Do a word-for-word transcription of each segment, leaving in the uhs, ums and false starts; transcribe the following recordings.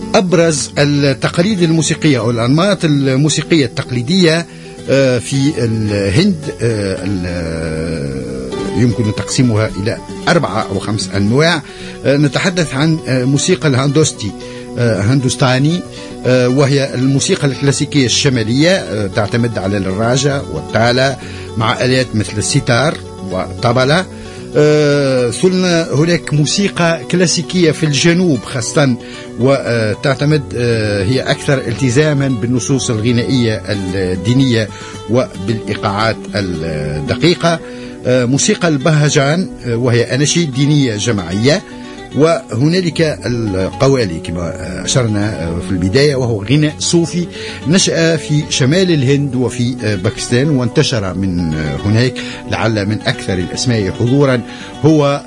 أبرز التقاليد الموسيقية أو الأنماط الموسيقية التقليدية في الهند يمكن تقسيمها إلى أربعة أو خمس أنواع. نتحدث عن موسيقى الهندوستي هندوستاني، وهي الموسيقى الكلاسيكية الشمالية تعتمد على الراجة والتالة مع آلات مثل الستار والطبلة. ثم هناك موسيقى كلاسيكية في الجنوب خاصة، وتعتمد هي أكثر التزاما بالنصوص الغنائية الدينية وبالإيقاعات الدقيقة. موسيقى البهجان وهي أناشيد دينية جماعية. وهنالك القوالي كما أشرنا في البداية، وهو غناء صوفي نشأ في شمال الهند وفي باكستان وانتشر من هناك. لعل من أكثر الأسماء حضورا هو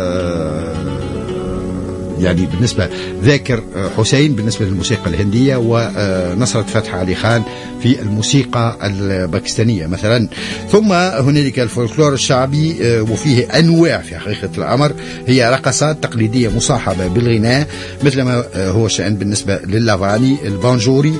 يعني بالنسبة ذاكر حسين بالنسبة للموسيقى الهندية، ونصرة فتح علي خان في الموسيقى الباكستانية مثلا. ثم هنالك الفولكلور الشعبي وفيه أنواع في حقيقة الأمر، هي رقصات تقليدية مصاحبة بالغناء مثل ما هو شأن بالنسبة لللافاني البانجوري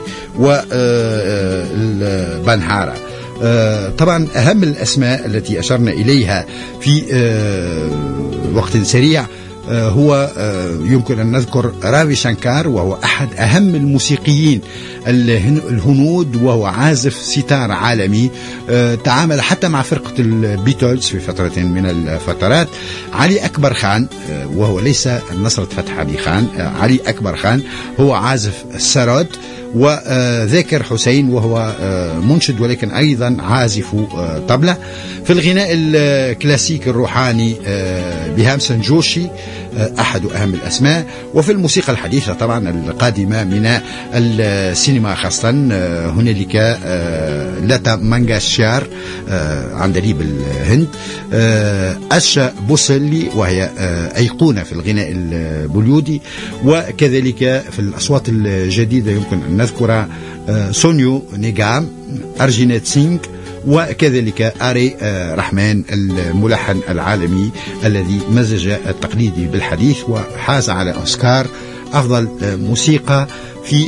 والبانهارا. طبعا أهم الأسماء التي أشرنا إليها في وقت سريع هو يمكن أن نذكر رافي شانكار، وهو أحد أهم الموسيقيين الهنود، وهو عازف ستار عالمي تعامل حتى مع فرقة البيتلز في فترة من الفترات. علي أكبر خان، وهو ليس نصرة فتح علي خان، علي أكبر خان هو عازف السرود. وذاكر حسين وهو منشد ولكن أيضا عازف طبلة. في الغناء الكلاسيكي الروحاني بهامسن جوشي أحد أهم الأسماء. وفي الموسيقى الحديثة طبعا القادمة من السينما خاصة هنالك لتا مانغاشيار عندليب الهند، أشا بوسلي وهي أيقونة في الغناء البوليودي. وكذلك في الأصوات الجديدة يمكن أن نذكر سونيو نيغام، أرجينيت سينغ، وكذلك آري رحمن الملحن العالمي الذي مزج التقليدي بالحديث وحاز على أوسكار أفضل موسيقى في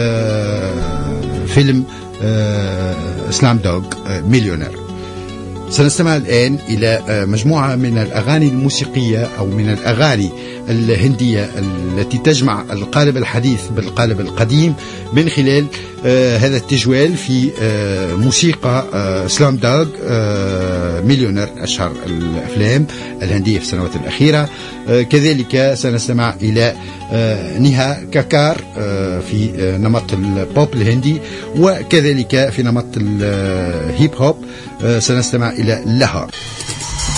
فيلم سلام دوغ مليونير. سنستمع الآن إلى مجموعة من الأغاني الموسيقية أو من الأغاني الهندية التي تجمع القالب الحديث بالقالب القديم من خلال آه هذا التجوال في آه موسيقى آه سلام دوغ آه مليونير، أشهر الأفلام الهندية في السنوات الأخيرة. آه كذلك سنستمع إلى آه نيها كاكار آه في آه نمط البوب الهندي، وكذلك في نمط الهيب هوب آه سنستمع إلى لهار.